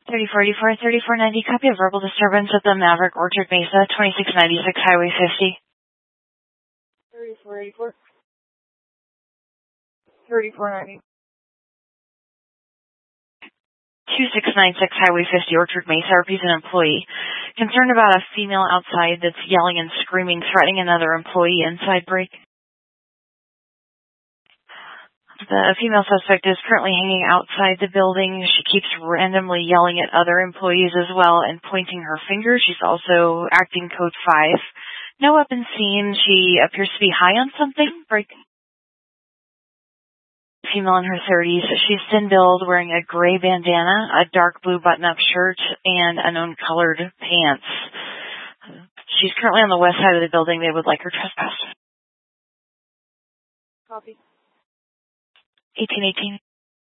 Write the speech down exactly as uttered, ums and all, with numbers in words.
thirty-four eighty-four, thirty-four ninety, copy of verbal disturbance at the Maverick Orchard Mesa, twenty-six ninety-six Highway fifty. thirty-four eighty-four. thirty-four ninety. twenty-six ninety-six Highway fifty, Orchard Mesa, repeats an employee. Concerned about a female outside that's yelling and screaming, threatening another employee inside break. The female suspect is currently hanging outside the building. She keeps randomly yelling at other employees as well and pointing her finger. She's also acting code five. No weapon seen. She appears to be high on something. Break. Female in her thirties. She's thin-billed, wearing a gray bandana, a dark blue button-up shirt, and unknown-colored pants. She's currently on the west side of the building. They would like her trespassed. Copy. eighteen eighteen.